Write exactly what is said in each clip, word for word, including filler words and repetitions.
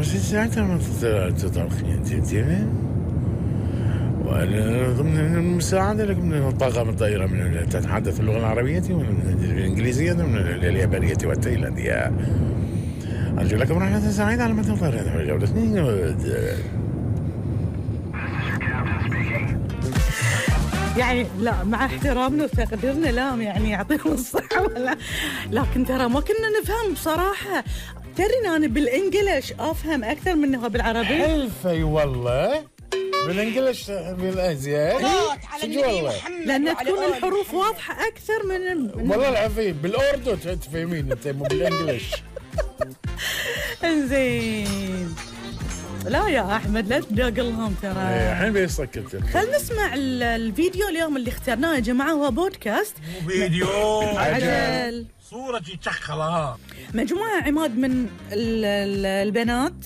ست ساعات ما تطبخين انت وانا ضمن المساعده لك من الطاقم الطائره من تتحدث اللغه العربيه والانجليزيه من اليابانيه والتايلانديه. ارجو لكم رحله سعيده على متن طائره الجوله. يعني لا مع احترامنا وتقديرنا لا يعني يعطيكم الصحة ولا، لكن ترى ما كنا نفهم بصراحة. ترى أنا بالإنجليش أفهم أكثر منه بالعربي. حلفي والله بالإنجليش بالأزياء والله، لأن تكون الحروف واضحة أكثر من, من والله العظيم. بالأردو تفهمين أنت مو بالإنجليش. إنزين لا يا أحمد لا تداقلهم ترى. الحين بيسكت. خلينا نسمع الفيديو اليوم اللي اخترناه يا جماعة. هو بودكاست مو فيديو عجل صورة تشخلها. مجموعة عماد من البنات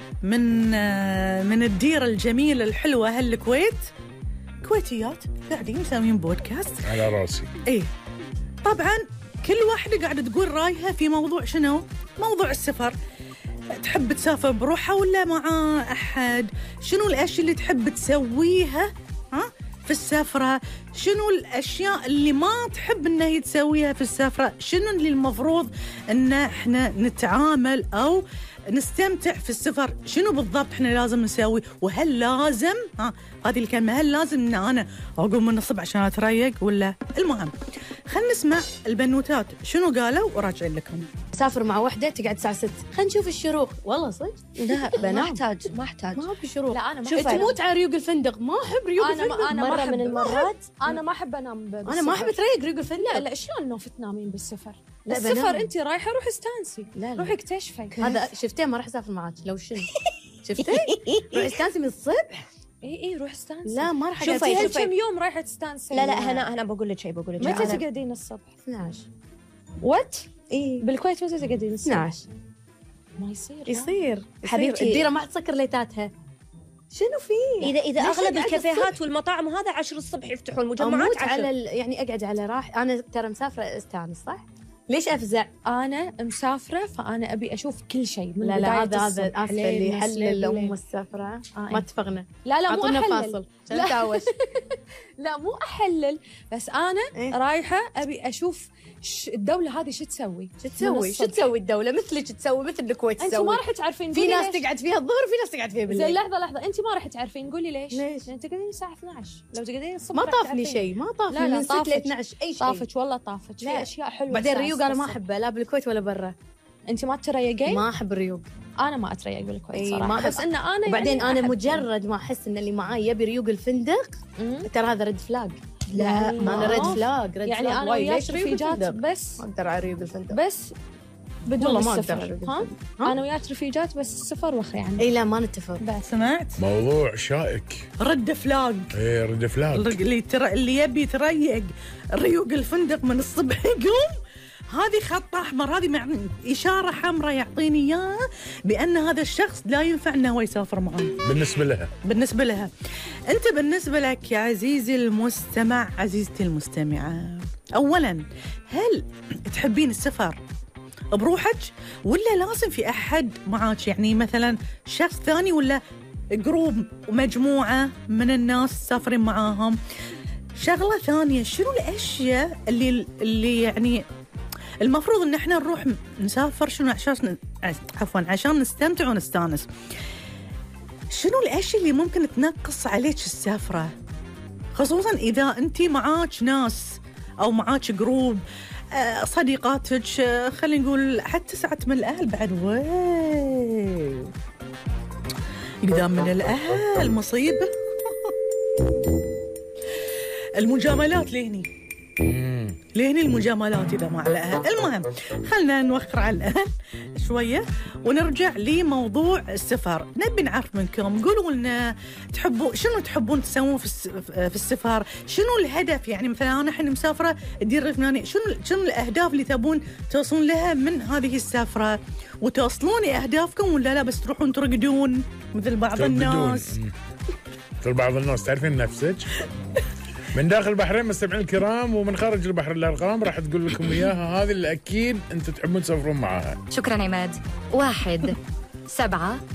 من من الديرة الجميلة الحلوة هالكويت، كويتيات قاعدين مسوين بودكاست على راسي. ايه طبعا كل واحدة قاعدة تقول رايها في موضوع شنو؟ موضوع السفر. تحب تسافر بروحها ولا مع أحد؟ شنو الأشياء اللي تحب تسويها ها في السفرة؟ شنو الأشياء اللي ما تحب إنها تسويها في السفرة؟ شنو اللي المفروض إن إحنا نتعامل أو نستمتع في السفر؟ شنو بالضبط إحنا لازم نسوي؟ وهل لازم ها هذه الكلمة هل لازم إن أنا أقوم من الصبح عشان أتريق ولا؟ المهم خلينا نسمع البنوتات شنو قالوا وراجعين لكم. سافر مع وحده تقعد الساعه ستة خلينا نشوف الشروق. والله صدق لا ما احتاج ما احتاج ما ابي شروق. لا انا ما شوف تموت على ريوق الفندق. ما احب ريوق أنا الفندق. ما أنا مره ما من المرات انا ما احب انام بالسفر. انا ما احب اتريق ريوق الفندق. لا لا شلون نوف تنامين بالسفر؟ لا السفر بنام. انت رايحه روحي استانسي. لا لا روحي اكتشفي. هذا شفتيه ما راح اسافر معاك لو شنو. شفتي روحي استانسي من الصبح. اي اي روحي استانسي. لا ما راح شوفي أقعد. هالكم يوم رايحه تستانسي. لا لا هنا هنا بقول لك شيء بقول لك متى شيء. تقعدين الصبح؟ اثني عشر. وات؟ اي بالكويت متى تقعدين الصبح؟ اثني عشر. ما يصير يصير حبيبتي. الديره ما تسكر ليتاتها. شنو فيه؟ اذا اذا ليش اغلب أقعد الكافيهات الصبح؟ والمطاعم وهذا عشر الصبح يفتحون المجمعات اموت عشر. على ال... يعني اقعد على راح. انا ترى مسافره استانس صح؟ ليش افزع؟ انا مسافره فانا ابي اشوف كل شيء من لا لا بداية هذا هذا الصبح اسفه لين اللي نص يحلل ليل ام ليل. السفره. آه ما إيه. اتفقنا. لا لا مو اعطونا احلل فاصل عشان نتعوش. لا مو احلل بس انا إيه؟ رايحه ابي اشوف ش... الدوله هذه شو تسوي. شو تسوي؟ شو تسوي الدوله؟ مثلك تسوي مثل الكويت انت تسوي. ما راح تعرفين. في ناس تقعد فيها الظهر وفي ناس تقعد فيها زين بالليل. لحظه لحظه انت ما راح تعرفين. قولي ليش؟ ليش؟ لان تقعدين الساعه اثني عشر. لو تقعدين الصبح ما راح طافني تعرفين. شيء. ما طافني لا لا من ستة ل طافك. اثني عشر اي شيء. طافك والله طافك. في لا. اشياء حلوه. بعدين الساعة الريوق انا ما ستة احبه لا بالكويت ولا برا. انت ما تريقين؟ ما احب الريوق. انا ما اتريق بالكويت اي صراحه. ما بس ان انا وبعدين يعني انا أحب- مجرد ما احس ان اللي معاي يبي ريوق الفندق مم. ترى هذا ريد فلاج. لا يعني انا ريد ما- فلاج ريد يعني فلاج. انا واي وياك ليش ريوق رفيجات الفندق؟ بس ما اقدر على ريوق الفندق. بس بدون والله ما السفر. أقدر أقول ها؟ ها؟ انا وياك رفيجات بس السفر وخ يعني. اي لا ما نتفق. بس سمعت؟ موضوع شائك. رد فلاق. ايه رد فلاج. اللي ترى اللي يبي يتريق ريوق الفندق من الصبح يقوم. هذه خط احمر. هذه مع اشاره حمراء يعطيني اياها بان هذا الشخص لا ينفع انه هو يسافر معه. بالنسبه لها بالنسبه لها. انت بالنسبه لك يا عزيزي المستمع عزيزتي المستمعه، اولا هل تحبين السفر بروحك ولا لازم في احد معاك؟ يعني مثلا شخص ثاني ولا جروب ومجموعه من الناس تسافرين معاهم؟ شغله ثانيه شنو الاشياء اللي اللي يعني المفروض ان احنا نروح نسافر شنو عشان عفوا عشان نستمتع ونستانس؟ شنو الاشياء اللي ممكن تنقص عليك السفره، خصوصا اذا انت معاك ناس او معاك جروب صديقاتك، خلينا نقول حتى ساعات من الاهل بعد. وي اذا من الاهل مصيبه. المجاملات لهني لهني المجاملات إذا مع الأهل. المهم خلنا نوخر على الأهل شوية ونرجع لموضوع السفر. نبي نعرف منكم، قولوا لنا تحبوا شنو تحبون تسوون في في السفر، شنو الهدف؟ يعني مثلا أنا الحين مسافرة الدير الفلاني، شنو شنو الأهداف اللي تبون توصلون لها من هذه السفرة؟ وتوصلون أهدافكم ولا لا بس تروحون ترقدون مثل بعض الناس؟ مثل بعض الناس. تعرفين نفسك من داخل البحرين مستمعين الكرام ومن خارج البحر الأرقام راح تقول لكم إياها، هذه اللي أكيد أنتم تحبون تسافرون معاها. شكرا عماد. واحد سبعة